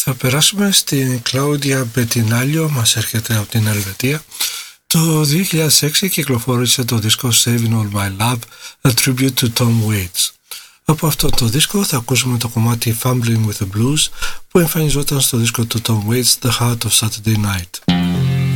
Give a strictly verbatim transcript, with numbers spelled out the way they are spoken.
Θα περάσουμε στην Κλάουντια Μπετινάλιο, μας έρχεται από την Ελβετία. Το δύο χιλιάδες έξι κυκλοφόρησε το δίσκο Saving All My Love, a tribute to Tom Waits. Από αυτό το δίσκο θα ακούσουμε το κομμάτι Fumbling with the Blues που εμφανιζόταν στο δίσκο του Tom Waits The Heart of Saturday Night.